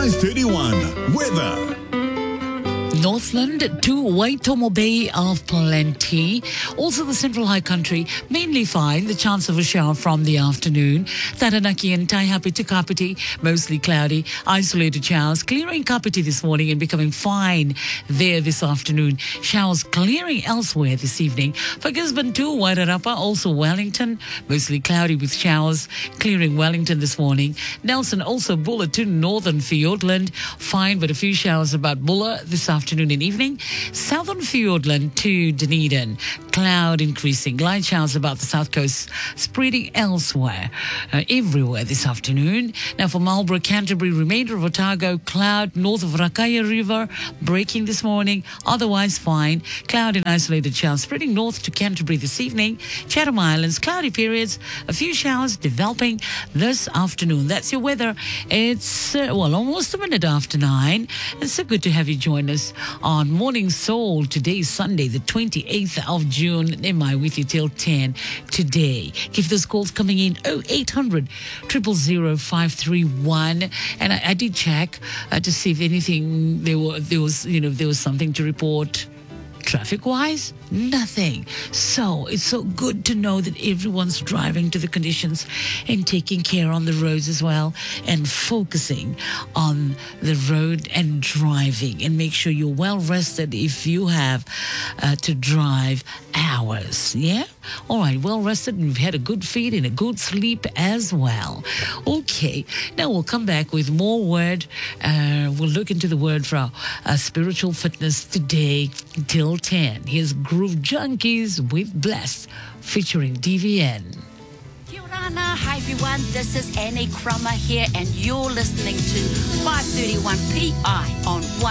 5:31 weather. Northland to Waitomo Bay of plenty. Also the Central High Country, mainly fine. The chance of a shower from the afternoon. Taranaki and Taihape to Kapiti, mostly cloudy. Isolated showers clearing Kapiti this morning and becoming fine there this afternoon. Showers clearing elsewhere this evening. For Gisborne to Wairarapa, also Wellington, mostly cloudy with showers clearing Wellington this morning. Nelson, also Bulla to Northern Fiordland, fine but a few showers about Bulla this afternoon and evening. Southern Fiordland to Dunedin, cloud increasing. Light showers about the south coast, spreading elsewhere, everywhere this afternoon. Now for Marlborough, Canterbury, remainder of Otago, cloud north of Rakaya River, breaking this morning, otherwise fine. Cloud and isolated showers spreading north to Canterbury this evening. Chatham Islands, cloudy periods, a few showers developing this afternoon. That's your weather. It's, almost a minute after 9. It's so good to have you join us on Morning Soul. Today is Sunday, the 28th of June. Am I with you till 10 today? Keep those calls coming in. 0800 000 531. And I did check to see if anything there was something to report. Traffic-wise, nothing. So it's so good to know that everyone's driving to the conditions and taking care on the roads as well and focusing on the road and driving, and make sure you're well rested if you have to drive hours. Yeah? All right, well rested, and we've had a good feed and a good sleep as well. Okay, now we'll come back with more word. We'll look into the word for our spiritual fitness today till 10. Here's Groove Junkies with Blessed featuring DVN. Kia ora, hi everyone, this is Annie Crummer here and you're listening to 531 PI on 1